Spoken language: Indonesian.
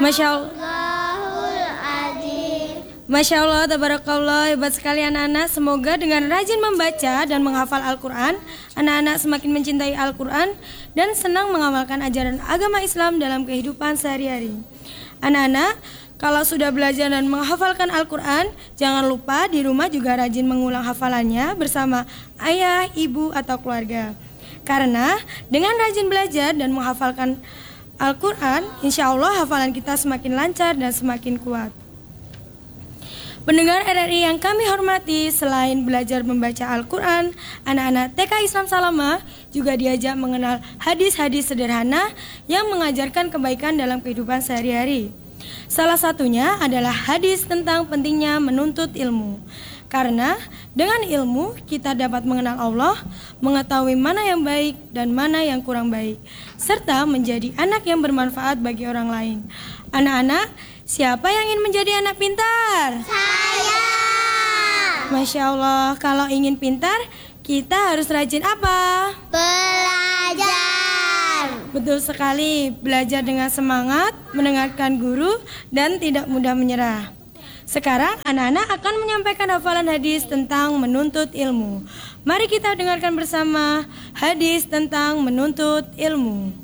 Masya Allah, tabarakallah, hebat sekali anak-anak. Semoga dengan rajin membaca dan menghafal Al-Quran, anak-anak semakin mencintai Al-Quran dan senang mengamalkan ajaran agama Islam dalam kehidupan sehari-hari. Anak-anak, kalau sudah belajar dan menghafalkan Al-Quran, jangan lupa di rumah juga rajin mengulang hafalannya bersama ayah, ibu, atau keluarga. Karena dengan rajin belajar dan menghafalkan Al-Quran, insya Allah hafalan kita semakin lancar dan semakin kuat. Pendengar RRI yang kami hormati, selain belajar membaca Al-Quran, anak-anak TK Islam Salamah juga diajak mengenal hadis-hadis sederhana yang mengajarkan kebaikan dalam kehidupan sehari-hari. Salah satunya adalah hadis tentang pentingnya menuntut ilmu. Karena dengan ilmu kita dapat mengenal Allah, mengetahui mana yang baik dan mana yang kurang baik, serta menjadi anak yang bermanfaat bagi orang lain. Anak-anak, siapa yang ingin menjadi anak pintar? Saya. Masya Allah, kalau ingin pintar, kita harus rajin apa? Belajar. Betul sekali, belajar dengan semangat, mendengarkan guru, dan tidak mudah menyerah. Sekarang anak-anak akan menyampaikan hafalan hadis tentang menuntut ilmu. Mari kita dengarkan bersama hadis tentang menuntut ilmu.